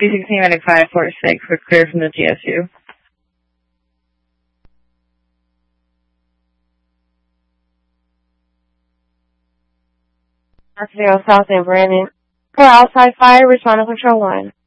B16 Medic 546, we're clear from the GSU. South and Brandon. For outside fire, respond to Control 1.